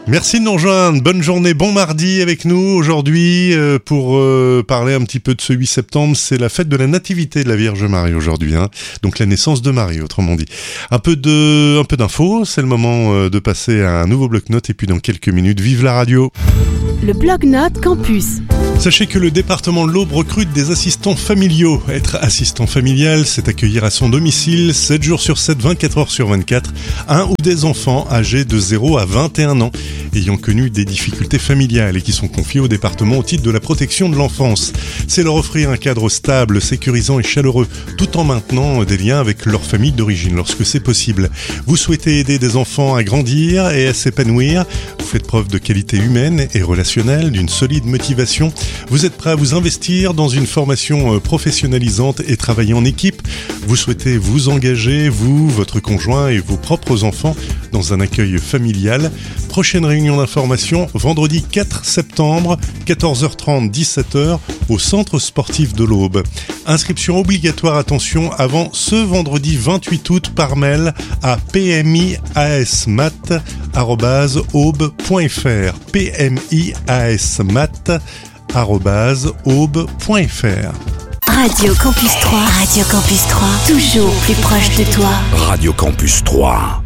Merci de nous rejoindre, bonne journée, bon mardi avec nous aujourd'hui pour parler un petit peu de ce 8 septembre, c'est la fête de la nativité de la Vierge Marie aujourd'hui, donc la naissance de Marie autrement dit. Un peu d'infos, c'est le moment de passer à un nouveau bloc-notes et puis dans quelques minutes, vive la radio. Le bloc-notes campus. Sachez que le département de l'Aube recrute des assistants familiaux. Être assistant familial, c'est accueillir à son domicile, 7 jours sur 7, 24 heures sur 24, un ou des enfants âgés de 0 à 21 ans, ayant connu des difficultés familiales et qui sont confiés au département au titre de la protection de l'enfance. C'est leur offrir un cadre stable, sécurisant et chaleureux, tout en maintenant des liens avec leur famille d'origine lorsque c'est possible. Vous souhaitez aider des enfants à grandir et à s'épanouir, vous faites preuve de qualité humaine et relationnelle, d'une solide motivation. Vous êtes prêt à vous investir dans une formation professionnalisante et travailler en équipe. Vous souhaitez vous engager, vous, votre conjoint et vos propres enfants, dans un accueil familial. Prochaine réunion d'information, vendredi 4 septembre, 14h30, 17h, au Centre sportif de l'Aube. Inscription obligatoire, attention, avant ce vendredi 28 août par mail à pmiasmat@aube.fr. pmiasmat@aube.fr. Radio Campus 3. Radio Campus 3. Toujours plus proche de toi. Radio Campus 3.